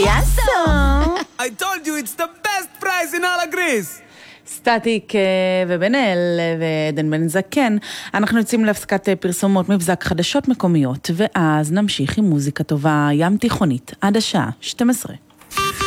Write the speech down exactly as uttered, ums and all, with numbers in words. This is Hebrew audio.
יאסו! I told you it's the best price in all of Greece. סטטיק ובן אל ועדן בן זקן. אנחנו יוצאים להפסקת פרסומות, מבזק חדשות מקומיות, ואז נמשיך עם מוזיקה טובה ים תיכונית עד השעה שתים עשרה.